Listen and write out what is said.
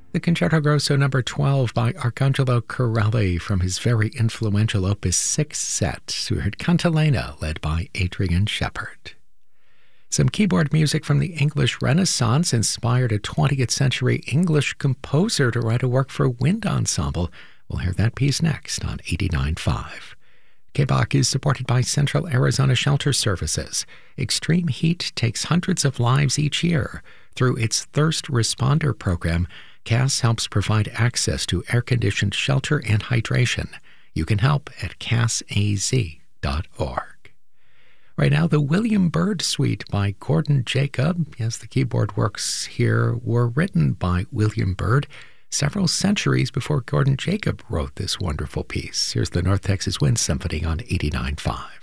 The Concerto Grosso number 12 by Arcangelo Corelli from his very influential Opus 6 set. We heard Cantilena, led by Adrian Shepard. Some keyboard music from the English Renaissance inspired a 20th century English composer to write a work for wind ensemble. We'll hear that piece next on 89.5. KBOC is supported by Central Arizona Shelter Services. Extreme heat takes hundreds of lives each year. Through its Thirst Responder program, CAS helps provide access to air-conditioned shelter and hydration. You can help at casaz.org. Right now, the William Byrd Suite by Gordon Jacob. Yes, the keyboard works here were written by William Byrd several centuries before Gordon Jacob wrote this wonderful piece. Here's the North Texas Wind Symphony on 89.5.